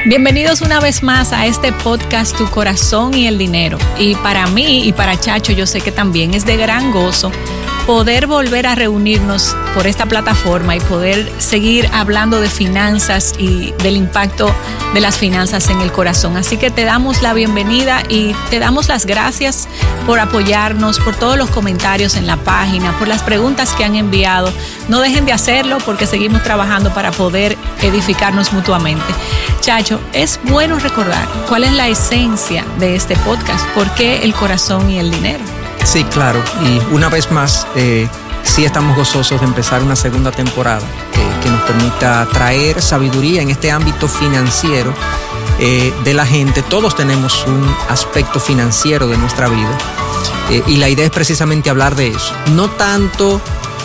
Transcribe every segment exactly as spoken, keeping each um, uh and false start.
Bienvenidos una vez más a este podcast Tu Corazón y el Dinero. Y para mí y para Chacho, yo sé que también es de gran gozo poder volver a reunirnos por esta plataforma y poder seguir hablando de finanzas y del impacto de las finanzas en el corazón. Así que te damos la bienvenida y te damos las gracias por apoyarnos, por todos los comentarios en la página, por las preguntas que han enviado. No dejen de hacerlo porque seguimos trabajando para poder edificarnos mutuamente. Chacho, es bueno recordar cuál es la esencia de este podcast, por qué el corazón y el dinero. Sí, claro, y una vez más, eh, sí estamos gozosos de empezar una segunda temporada eh, que nos permita traer sabiduría en este ámbito financiero eh, de la gente. Todos tenemos un aspecto financiero de nuestra vida eh, y la idea es precisamente hablar de eso, no tanto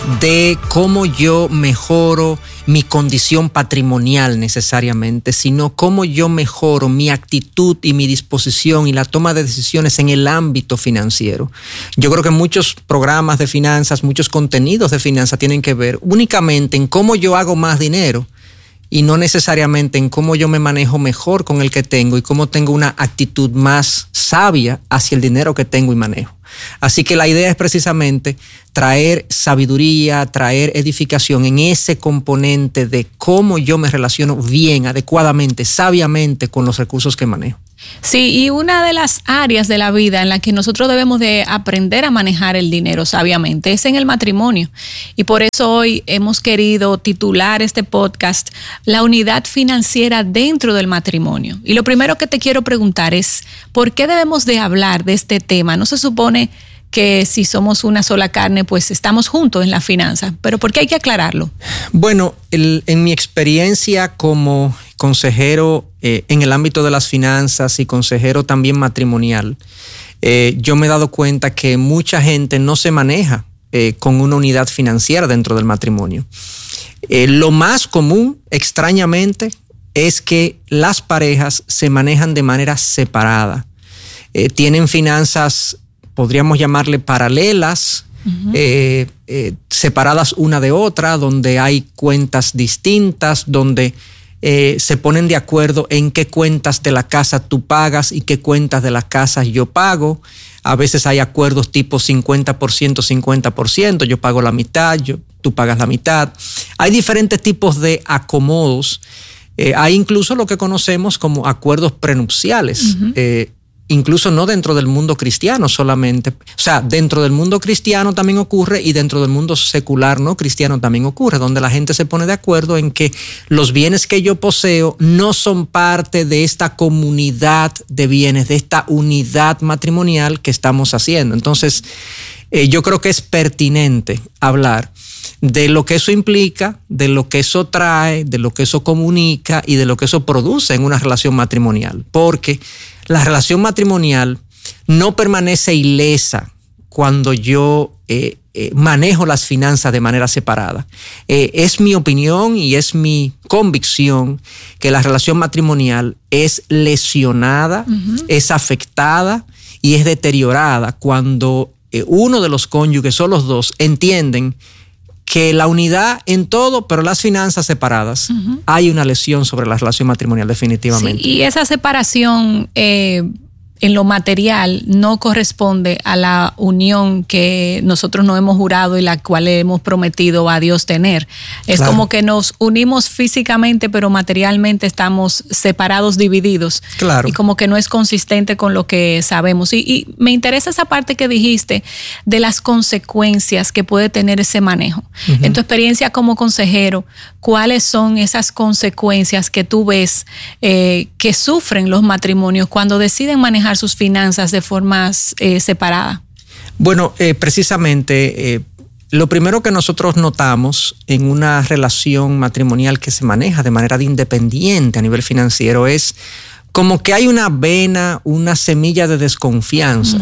de cómo yo mejoro mi condición patrimonial necesariamente, sino cómo yo mejoro mi actitud y mi disposición y la toma de decisiones en el ámbito financiero. Yo creo que muchos programas de finanzas, muchos contenidos de finanzas tienen que ver únicamente en cómo yo hago más dinero y no necesariamente en cómo yo me manejo mejor con el que tengo y cómo tengo una actitud más sabia hacia el dinero que tengo y manejo. Así que la idea es precisamente traer sabiduría, traer edificación en ese componente de cómo yo me relaciono bien, adecuadamente, sabiamente con los recursos que manejo. Sí, y una de las áreas de la vida en la que nosotros debemos de aprender a manejar el dinero sabiamente es en el matrimonio. Y por eso hoy hemos querido titular este podcast La unidad financiera dentro del matrimonio. Y lo primero que te quiero preguntar es, ¿por qué debemos de hablar de este tema? No se supone que si somos una sola carne, pues estamos juntos en la finanza, pero ¿por qué hay que aclararlo? Bueno, el, en mi experiencia como consejero eh, en el ámbito de las finanzas y consejero también matrimonial, eh, yo me he dado cuenta que mucha gente no se maneja eh, con una unidad financiera dentro del matrimonio. Eh, lo más común, extrañamente, es que las parejas se manejan de manera separada. Eh, tienen finanzas, podríamos llamarle paralelas, uh-huh. eh, eh, separadas una de otra, donde hay cuentas distintas, donde eh, se ponen de acuerdo en qué cuentas de la casa tú pagas y qué cuentas de la casa yo pago. A veces hay acuerdos tipo cincuenta por ciento, cincuenta por ciento, yo pago la mitad, yo, tú pagas la mitad. Hay diferentes tipos de acomodos. Eh, hay incluso lo que conocemos como acuerdos prenupciales, uh-huh. eh, incluso no dentro del mundo cristiano solamente. O sea, dentro del mundo cristiano también ocurre y dentro del mundo secular no cristiano también ocurre, donde la gente se pone de acuerdo en que los bienes que yo poseo no son parte de esta comunidad de bienes, de esta unidad matrimonial que estamos haciendo. Entonces, eh, yo creo que es pertinente hablar de lo que eso implica, de lo que eso trae, de lo que eso comunica y de lo que eso produce en una relación matrimonial. Porque la relación matrimonial no permanece ilesa cuando yo eh, eh, manejo las finanzas de manera separada. Eh, es mi opinión y es mi convicción que la relación matrimonial es lesionada, uh-huh. es afectada y es deteriorada cuando eh, uno de los cónyuges o los dos entienden que la unidad en todo, pero las finanzas separadas, uh-huh. hay una lesión sobre la relación matrimonial definitivamente. Sí, y esa separación eh, en lo material no corresponde a la unión que nosotros nos hemos jurado y la cual hemos prometido a Dios tener. Es claro. Como que nos unimos físicamente, pero materialmente estamos separados, divididos. Claro. Y como que no es consistente con lo que sabemos. Y, y me interesa esa parte que dijiste de las consecuencias que puede tener ese manejo. Uh-huh. En tu experiencia como consejero, ¿cuáles son esas consecuencias que tú ves eh, que sufren los matrimonios cuando deciden manejar sus finanzas de forma eh, separada? Bueno, eh, precisamente eh, lo primero que nosotros notamos en una relación matrimonial que se maneja de manera independiente a nivel financiero es como que hay una vena, una semilla de desconfianza.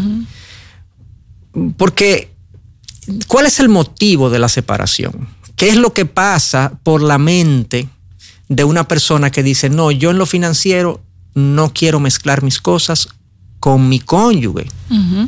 Uh-huh. Porque, ¿cuál es el motivo de la separación? ¿Qué es lo que pasa por la mente de una persona que dice, no, yo en lo financiero no quiero mezclar mis cosas con mi cónyuge? Uh-huh.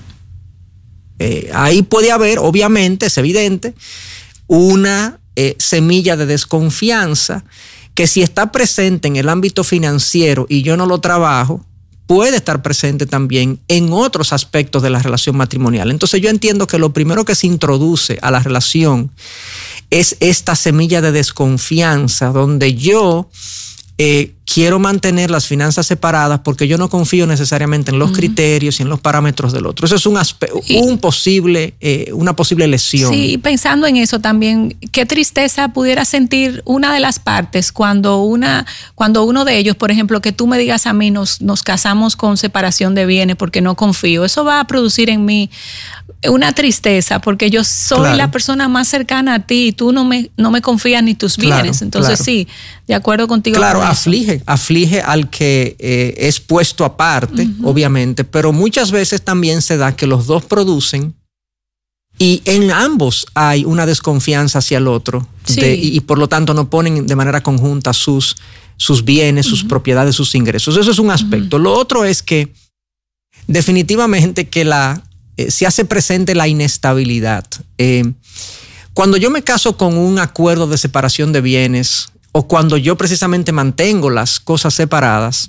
Eh, ahí puede haber, obviamente, es evidente, una eh, semilla de desconfianza que si está presente en el ámbito financiero y yo no lo trabajo, puede estar presente también en otros aspectos de la relación matrimonial. Entonces yo entiendo que lo primero que se introduce a la relación es esta semilla de desconfianza, donde yo eh, quiero mantener las finanzas separadas porque yo no confío necesariamente en los uh-huh. criterios y en los parámetros del otro. Eso es un aspecto, un posible, eh, una posible lesión. Sí, pensando en eso también, qué tristeza pudiera sentir una de las partes cuando una, cuando uno de ellos, por ejemplo, que tú me digas a mí, nos, nos casamos con separación de bienes porque no confío. Eso va a producir en mí una tristeza porque yo soy claro. la persona más cercana a ti y tú no me, no me confías ni tus bienes. Claro, Entonces claro. sí, de acuerdo contigo. Claro, con aflige, aflige al que eh, es puesto aparte, uh-huh. obviamente, pero muchas veces también se da que los dos producen y en ambos hay una desconfianza hacia el otro sí. de, y, y por lo tanto no ponen de manera conjunta sus, sus bienes, uh-huh. sus propiedades, sus ingresos. Eso es un aspecto. Uh-huh. Lo otro es que definitivamente que la Eh, se hace presente la inestabilidad. Eh, cuando yo me caso con un acuerdo de separación de bienes o cuando yo precisamente mantengo las cosas separadas,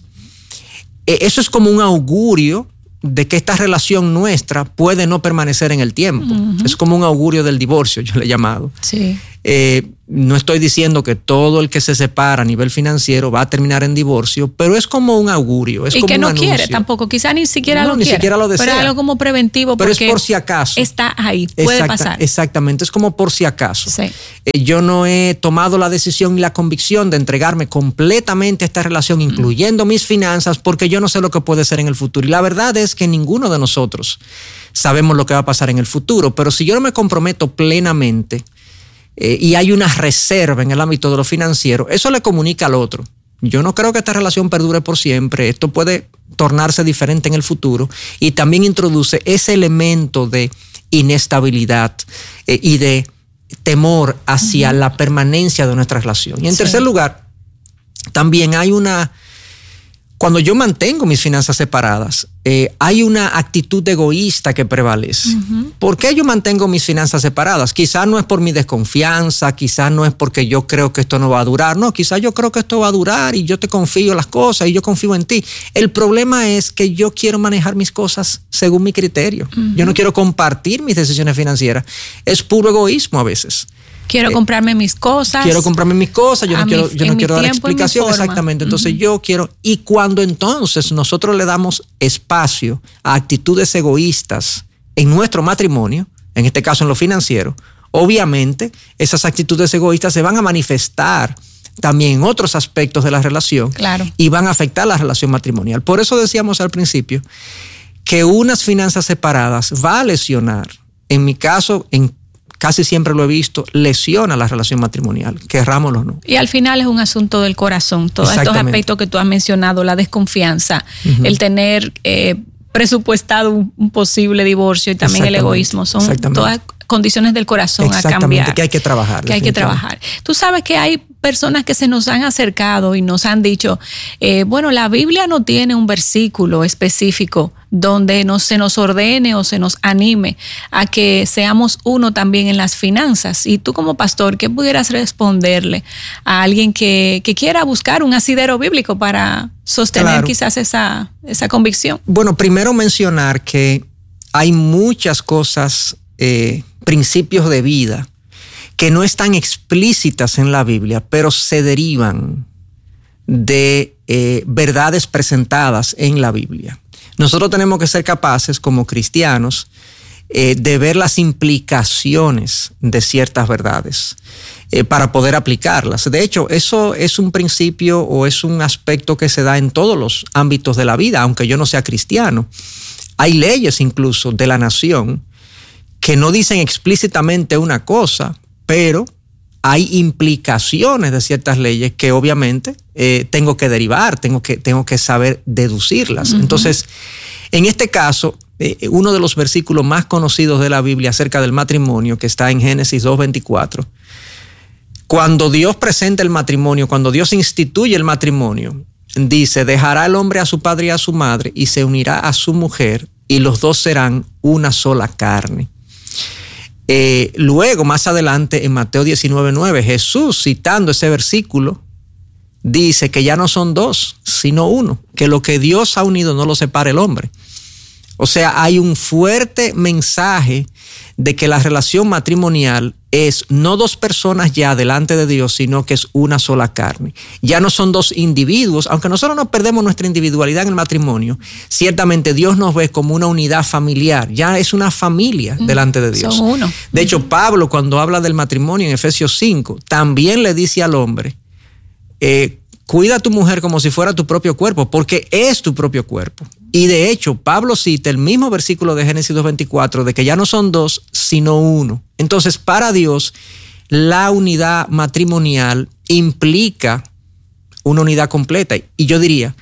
eh, eso es como un augurio de que esta relación nuestra puede no permanecer en el tiempo. Uh-huh. Es como un augurio del divorcio, yo le he llamado. Sí. Eh, no estoy diciendo que todo el que se separa a nivel financiero va a terminar en divorcio, pero es como un augurio. Es y como que no un quiere tampoco, quizá ni siquiera no, lo ni quiere. Siquiera lo desea. Pero es algo como preventivo pero porque es por si acaso. Está ahí, puede Exacta, pasar. Exactamente, es como por si acaso. Sí. Eh, yo no he tomado la decisión y la convicción de entregarme completamente a esta relación, incluyendo mm. mis finanzas, porque yo no sé lo que puede ser en el futuro. Y la verdad es que ninguno de nosotros sabemos lo que va a pasar en el futuro, pero si yo no me comprometo plenamente eh, y hay una reserva en el ámbito de lo financiero, eso le comunica al otro. Yo no creo que esta relación perdure por siempre, esto puede tornarse diferente en el futuro y también introduce ese elemento de inestabilidad eh, y de temor hacia uh-huh. la permanencia de nuestra relación. Y en sí. tercer lugar, también hay una... Cuando yo mantengo mis finanzas separadas, eh, hay una actitud egoísta que prevalece. Uh-huh. ¿Por qué yo mantengo mis finanzas separadas? Quizás no es por mi desconfianza, quizás no es porque yo creo que esto no va a durar. No, quizás yo creo que esto va a durar y yo te confío las cosas y yo confío en ti. El problema es que yo quiero manejar mis cosas según mi criterio. Uh-huh. Yo no quiero compartir mis decisiones financieras. Es puro egoísmo a veces. Quiero eh, comprarme mis cosas. Quiero comprarme mis cosas, yo no quiero, mi, yo no quiero dar explicación. Exactamente. Entonces uh-huh. yo quiero, y cuando entonces nosotros le damos espacio a actitudes egoístas en nuestro matrimonio, en este caso en lo financiero, obviamente esas actitudes egoístas se van a manifestar también en otros aspectos de la relación claro. y van a afectar la relación matrimonial. Por eso decíamos al principio que unas finanzas separadas va a lesionar, en mi caso, en casi siempre lo he visto, lesiona la relación matrimonial, querrámoslo o no. Y al final es un asunto del corazón, todos estos aspectos que tú has mencionado, la desconfianza, uh-huh. el tener eh, presupuestado un, un posible divorcio y también el egoísmo, son todas condiciones del corazón a cambiar. Que hay que trabajar. Que hay que trabajar. Tú sabes que hay personas que se nos han acercado y nos han dicho, eh, bueno, la Biblia no tiene un versículo específico donde no, se nos ordene o se nos anime a que seamos uno también en las finanzas. Y tú como pastor, ¿qué pudieras responderle a alguien que, que quiera buscar un asidero bíblico para sostener claro. quizás esa, esa convicción? Bueno, primero mencionar que hay muchas cosas, eh, principios de vida que no están explícitas en la Biblia, pero se derivan de eh, verdades presentadas en la Biblia. Nosotros tenemos que ser capaces como cristianos eh, de ver las implicaciones de ciertas verdades eh, para poder aplicarlas. De hecho, eso es un principio o es un aspecto que se da en todos los ámbitos de la vida, aunque yo no sea cristiano. Hay leyes incluso de la nación que no dicen explícitamente una cosa, pero hay implicaciones de ciertas leyes que obviamente eh, tengo que derivar, tengo que, tengo que saber deducirlas. Uh-huh. Entonces, en este caso, eh, uno de los versículos más conocidos de la Biblia acerca del matrimonio, que está en Génesis dos veinticuatro, cuando Dios presenta el matrimonio, cuando Dios instituye el matrimonio, dice, dejará el hombre a su padre y a su madre y se unirá a su mujer y los dos serán una sola carne. Eh, luego, más adelante, en Mateo diecinueve nueve, Jesús, citando ese versículo, dice que ya no son dos, sino uno, que lo que Dios ha unido no lo separa el hombre. O sea, hay un fuerte mensaje de que la relación matrimonial es no dos personas ya delante de Dios, sino que es una sola carne. Ya no son dos individuos, aunque nosotros no perdemos nuestra individualidad en el matrimonio, ciertamente Dios nos ve como una unidad familiar, ya es una familia delante de Dios. Son uno. De hecho, Pablo, cuando habla del matrimonio en Efesios cinco, también le dice al hombre, eh, cuida a tu mujer como si fuera tu propio cuerpo, porque es tu propio cuerpo. Y de hecho, Pablo cita el mismo versículo de Génesis dos veinticuatro, de que ya no son dos, sino uno. Entonces, para Dios, la unidad matrimonial implica una unidad completa. Y yo diría,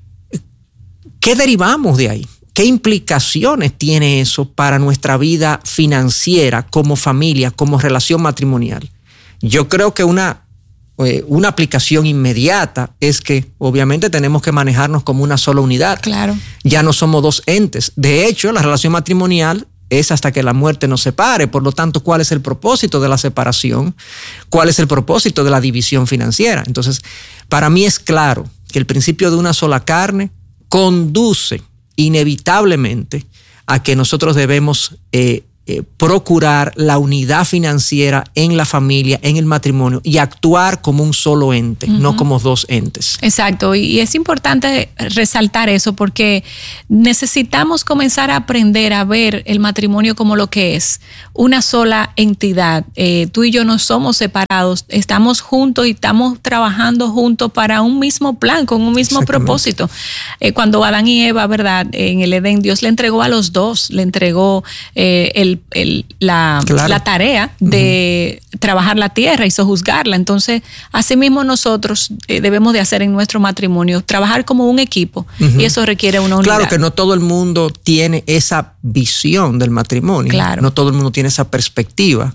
¿qué derivamos de ahí? ¿Qué implicaciones tiene eso para nuestra vida financiera, como familia, como relación matrimonial? Yo creo que una... Una aplicación inmediata es que obviamente tenemos que manejarnos como una sola unidad. Claro. Ya no somos dos entes. De hecho, la relación matrimonial es hasta que la muerte nos separe. Por lo tanto, ¿cuál es el propósito de la separación? ¿Cuál es el propósito de la división financiera? Entonces, para mí es claro que el principio de una sola carne conduce inevitablemente a que nosotros debemos eh, Eh, procurar la unidad financiera en la familia, en el matrimonio y actuar como un solo ente, uh-huh. no como dos entes. Exacto, y es importante resaltar eso porque necesitamos comenzar a aprender a ver el matrimonio como lo que es, una sola entidad. Eh, tú y yo no somos separados, estamos juntos y estamos trabajando juntos para un mismo plan, con un mismo propósito. Eh, cuando Adán y Eva, ¿verdad? En el Edén, Dios le entregó a los dos, le entregó eh, el El, la, claro. la tarea de uh-huh. trabajar la tierra y sojuzgarla. Entonces, asimismo nosotros eh, debemos de hacer en nuestro matrimonio, trabajar como un equipo uh-huh. y eso requiere una unidad. Claro que no todo el mundo tiene esa visión del matrimonio, claro. no todo el mundo tiene esa perspectiva.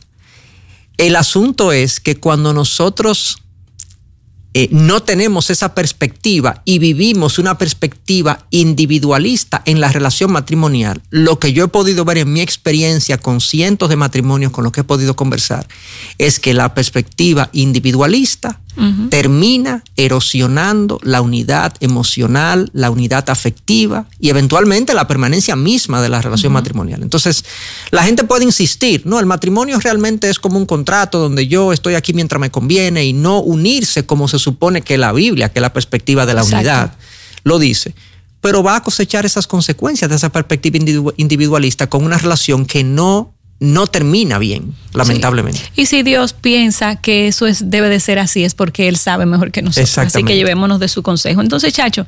El asunto es que cuando nosotros Eh, no tenemos esa perspectiva y vivimos una perspectiva individualista en la relación matrimonial, lo que yo he podido ver en mi experiencia con cientos de matrimonios con los que he podido conversar, es que la perspectiva individualista uh-huh. termina erosionando la unidad emocional, la unidad afectiva y eventualmente la permanencia misma de la relación uh-huh. matrimonial. Entonces, la gente puede insistir, no, el matrimonio realmente es como un contrato donde yo estoy aquí mientras me conviene y no unirse como se supone que la Biblia, que es la perspectiva de la Exacto. unidad, lo dice. Pero va a cosechar esas consecuencias de esa perspectiva individualista con una relación que no no termina bien, lamentablemente. Sí. Y si Dios piensa que eso es, debe de ser así, es porque Él sabe mejor que nosotros. Así que llevémonos de su consejo. Entonces, Chacho,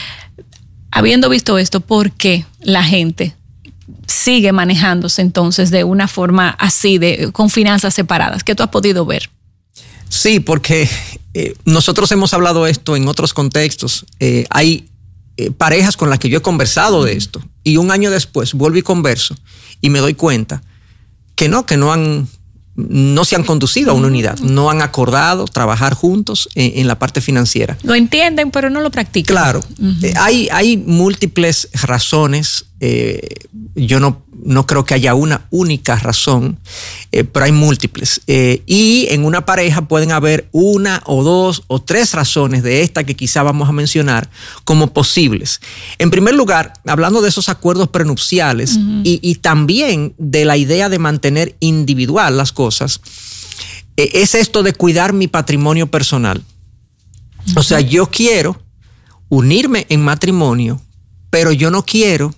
habiendo visto esto, ¿por qué la gente sigue manejándose entonces de una forma así, de con finanzas separadas? ¿Qué tú has podido ver? Sí, porque eh, nosotros hemos hablado esto en otros contextos. Eh, hay eh, parejas con las que yo he conversado de esto y un año después vuelvo y converso y me doy cuenta que no, que no han, no se han conducido a una unidad, no han acordado trabajar juntos en, en la parte financiera. Lo entienden, pero no lo practican. Claro, uh-huh. eh, hay, hay múltiples razones. Eh, yo no, no creo que haya una única razón, eh, pero hay múltiples. Eh, y en una pareja pueden haber una o dos o tres razones de esta que quizá vamos a mencionar como posibles. En primer lugar, hablando de esos acuerdos prenupciales uh-huh. y, y también de la idea de mantener individual las cosas, eh, es esto de cuidar mi patrimonio personal. Uh-huh. O sea, yo quiero unirme en matrimonio, pero yo no quiero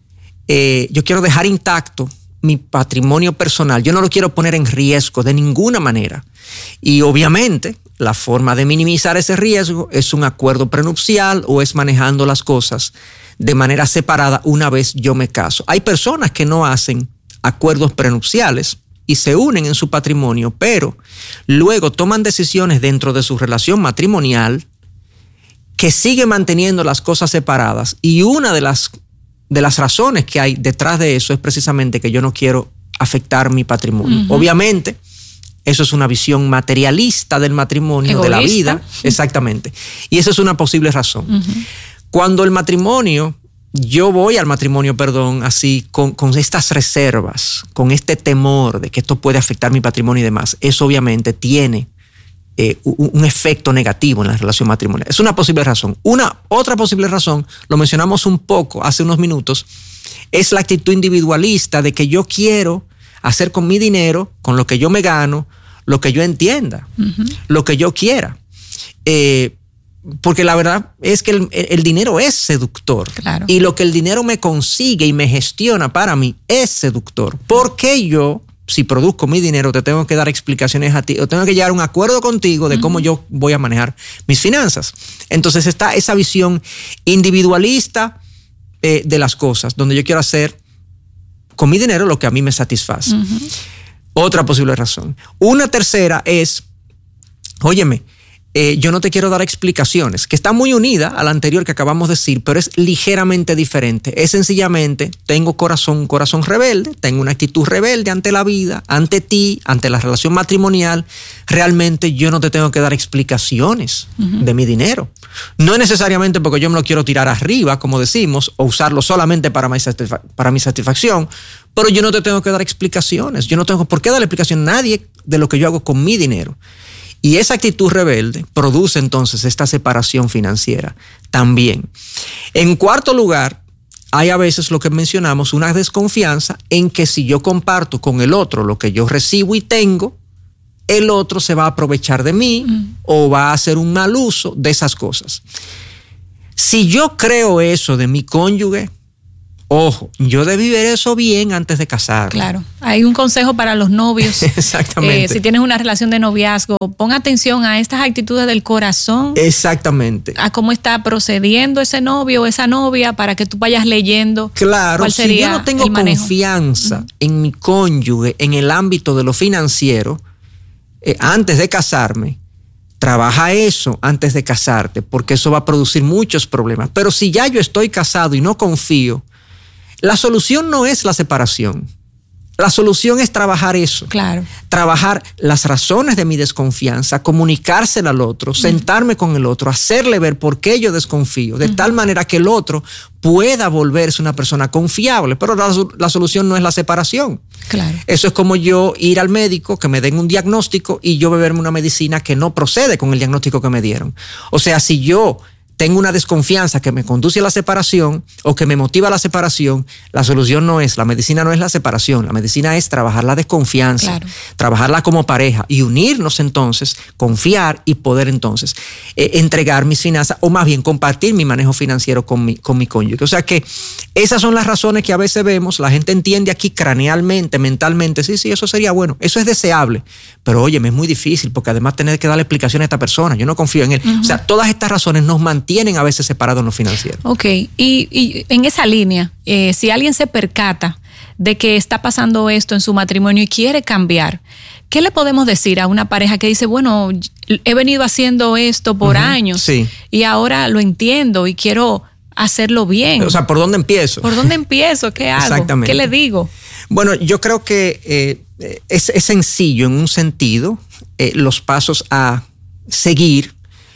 Eh, yo quiero dejar intacto mi patrimonio personal. Yo no lo quiero poner en riesgo de ninguna manera. Y obviamente la forma de minimizar ese riesgo es un acuerdo prenupcial o es manejando las cosas de manera separada una vez yo me caso. Hay personas que no hacen acuerdos prenupciales y se unen en su patrimonio, pero luego toman decisiones dentro de su relación matrimonial que sigue manteniendo las cosas separadas. Y una de las De las razones que hay detrás de eso es precisamente que yo no quiero afectar mi patrimonio. Uh-huh. Obviamente, eso es una visión materialista del matrimonio, Egoísta. de la vida. Exactamente. Y esa es una posible razón. Uh-huh. Cuando el matrimonio, yo voy al matrimonio, perdón, así, con, con estas reservas, con este temor de que esto puede afectar mi patrimonio y demás, eso obviamente tiene eh, un, un efecto negativo en la relación matrimonial. Es una posible razón. Una otra posible razón, lo mencionamos un poco hace unos minutos, es la actitud individualista de que yo quiero hacer con mi dinero, con lo que yo me gano, lo que yo entienda, uh-huh. lo que yo quiera. Eh, porque la verdad es que el, el dinero es seductor. Claro. Y lo que el dinero me consigue y me gestiona para mí es seductor. ¿Por qué yo, si produzco mi dinero, te tengo que dar explicaciones a ti o tengo que llegar a un acuerdo contigo de uh-huh. cómo yo voy a manejar mis finanzas? Entonces está esa visión individualista eh, de las cosas, donde yo quiero hacer con mi dinero lo que a mí me satisface. Uh-huh. Otra posible razón. Una tercera es, óyeme, eh, yo no te quiero dar explicaciones, que está muy unida a la anterior que acabamos de decir, pero es ligeramente diferente. Es sencillamente, tengo corazón, un corazón rebelde, tengo una actitud rebelde ante la vida, ante ti, ante la relación matrimonial. Realmente yo no te tengo que dar explicaciones uh-huh. de mi dinero. No es necesariamente porque yo me lo quiero tirar arriba, como decimos, o usarlo solamente para mi, satisfa- para mi satisfacción, pero yo no te tengo que dar explicaciones. Yo no tengo por qué darle explicación a nadie de lo que yo hago con mi dinero. Y esa actitud rebelde produce entonces esta separación financiera también. En cuarto lugar, hay a veces lo que mencionamos, una desconfianza en que si yo comparto con el otro lo que yo recibo y tengo, el otro se va a aprovechar de mí mm. o va a hacer un mal uso de esas cosas. Si yo creo eso de mi cónyuge, ojo, yo debí ver eso bien antes de casarme. Claro, hay un consejo para los novios. Exactamente. Eh, si tienes una relación de noviazgo, pon atención a estas actitudes del corazón. Exactamente. A cómo está procediendo ese novio o esa novia para que tú vayas leyendo. Claro, cuál sería si yo no tengo confianza uh-huh. en mi cónyuge en el ámbito de lo financiero, eh, antes de casarme, trabaja eso antes de casarte, porque eso va a producir muchos problemas. Pero si ya yo estoy casado y no confío, la solución no es la separación. La solución es trabajar eso. Claro. Trabajar las razones de mi desconfianza, comunicársela al otro, uh-huh. sentarme con el otro, hacerle ver por qué yo desconfío, de uh-huh. tal manera que el otro pueda volverse una persona confiable. Pero la, la solución no es la separación. Claro. Eso es como yo ir al médico, que me den un diagnóstico y yo beberme una medicina que no procede con el diagnóstico que me dieron. O sea, si yo tengo una desconfianza que me conduce a la separación o que me motiva a la separación, la solución no es, la medicina no es la separación, la medicina es trabajar la desconfianza, claro. trabajarla como pareja y unirnos entonces, confiar y poder entonces eh, entregar mis finanzas o más bien compartir mi manejo financiero con mi, con mi cónyuge. O sea que esas son las razones que a veces vemos, la gente entiende aquí cranealmente, mentalmente, sí, sí, eso sería bueno, eso es deseable, pero oye, me es muy difícil porque además tener que darle explicación a esta persona, yo no confío en él. Uh-huh. O sea, todas estas razones nos mantienen tienen a veces separados en lo financiero. Ok, y, y en esa línea, eh, si alguien se percata de que está pasando esto en su matrimonio y quiere cambiar, ¿qué le podemos decir a una pareja que dice, bueno, he venido haciendo esto por uh-huh, años sí. y ahora lo entiendo y quiero hacerlo bien? O sea, ¿por dónde empiezo? ¿Por dónde empiezo? ¿Qué hago? Exactamente. ¿Qué le digo? Bueno, yo creo que eh, es, es sencillo en un sentido, eh, los pasos a seguir,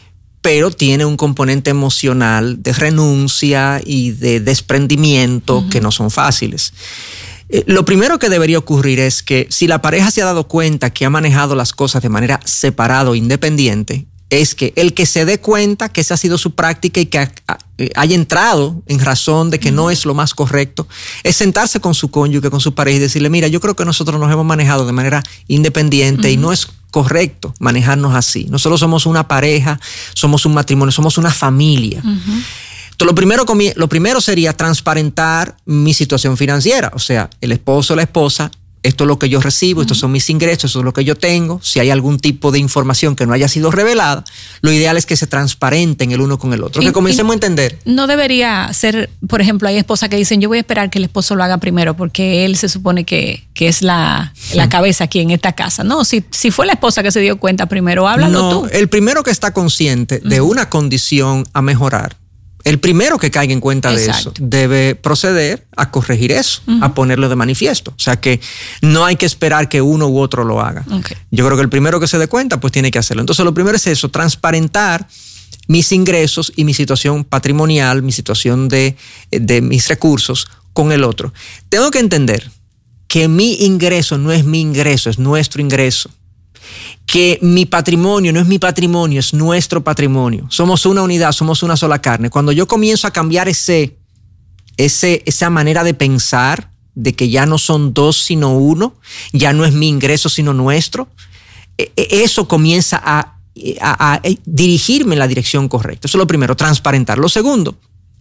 pero tiene un componente emocional de renuncia y de desprendimiento uh-huh. que no son fáciles. Eh, lo primero que debería ocurrir es que si la pareja se ha dado cuenta que ha manejado las cosas de manera separada o independiente, es que el que se dé cuenta que esa ha sido su práctica y que ha, ha, haya entrado en razón de que uh-huh. no es lo más correcto, es sentarse con su cónyuge, con su pareja y decirle, mira, yo creo que nosotros nos hemos manejado de manera independiente uh-huh. y no es correcto manejarnos así. Nosotros somos una pareja, somos un matrimonio, somos una familia. Uh-huh. Entonces, lo primero, lo primero sería transparentar mi situación financiera. O sea, el esposo o la esposa, esto es lo que yo recibo, uh-huh. estos son mis ingresos, esto es lo que yo tengo. Si hay algún tipo de información que no haya sido revelada, lo ideal es que se transparenten el uno con el otro, y, que comencemos a entender. No debería ser, por ejemplo, hay esposas que dicen, yo voy a esperar que el esposo lo haga primero porque él se supone que, que es la, la cabeza aquí en esta casa. No, si, si fue la esposa que se dio cuenta primero, háblalo no, tú. El primero que está consciente de uh-huh. una condición a mejorar, el primero que caiga en cuenta Exacto. de eso debe proceder a corregir eso, uh-huh. a ponerlo de manifiesto. O sea que no hay que esperar que uno u otro lo haga. Okay. Yo creo que el primero que se dé cuenta pues tiene que hacerlo. Entonces lo primero es eso, transparentar mis ingresos y mi situación patrimonial, mi situación de, de mis recursos con el otro. Tengo que entender que mi ingreso no es mi ingreso, es nuestro ingreso. que mi patrimonio no es mi patrimonio, es nuestro patrimonio. Somos una unidad, somos una sola carne. Cuando yo comienzo a cambiar ese, ese, esa manera de pensar, de que ya no son dos sino uno, ya no es mi ingreso sino nuestro, eso comienza a, a, a dirigirme en la dirección correcta. Eso es lo primero, transparentar. Lo segundo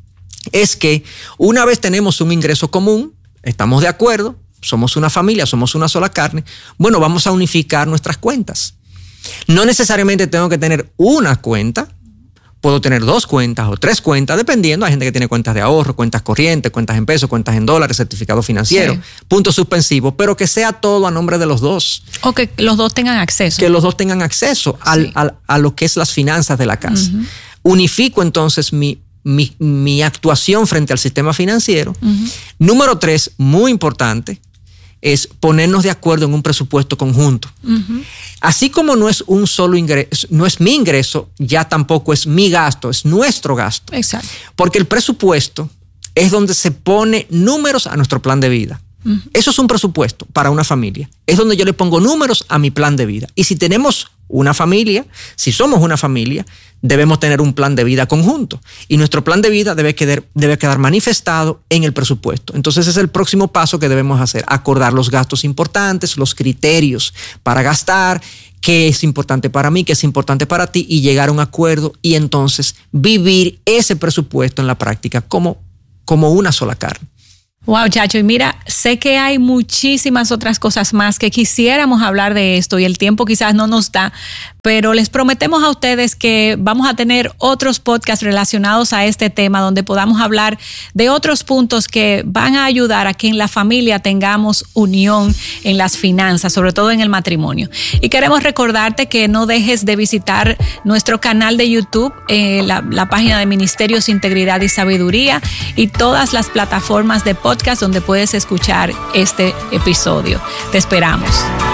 es que una vez tenemos un ingreso común, estamos de acuerdo, somos una familia, somos una sola carne, bueno, vamos a unificar nuestras cuentas. No necesariamente tengo que tener una cuenta, puedo tener dos cuentas o tres cuentas, dependiendo. Hay gente que tiene cuentas de ahorro, cuentas corrientes, cuentas en pesos, cuentas en dólares, certificado financiero, sí. Punto suspensivo, pero que sea todo a nombre de los dos. O que los dos tengan acceso. Que los dos tengan acceso al, sí. al, a lo que es las finanzas de la casa. Uh-huh. Unifico entonces mi, mi, mi actuación frente al sistema financiero. Uh-huh. Número tres, muy importante, es ponernos de acuerdo en un presupuesto conjunto. Uh-huh. Así como no es un solo ingreso, no es mi ingreso, ya tampoco es mi gasto, es nuestro gasto. Exacto. Porque el presupuesto es donde se pone números a nuestro plan de vida. Uh-huh. Eso es un presupuesto para una familia. Es donde yo le pongo números a mi plan de vida. Y si tenemos una familia, si somos una familia, debemos tener un plan de vida conjunto. Y nuestro plan de vida debe quedar, debe quedar manifestado en el presupuesto. Entonces ese es el próximo paso que debemos hacer. Acordar los gastos importantes, los criterios para gastar, qué es importante para mí, qué es importante para ti, y llegar a un acuerdo y entonces vivir ese presupuesto en la práctica como, como una sola carne. Wow, Chacho, y mira, sé que hay muchísimas otras cosas más que quisiéramos hablar de esto y el tiempo quizás no nos da, pero les prometemos a ustedes que vamos a tener otros podcasts relacionados a este tema donde podamos hablar de otros puntos que van a ayudar a que en la familia tengamos unión en las finanzas, sobre todo en el matrimonio. Y queremos recordarte que no dejes de visitar nuestro canal de YouTube, eh, la, la página de Ministerios Integridad y Sabiduría y todas las plataformas de podcast podcast donde puedes escuchar este episodio. Te esperamos.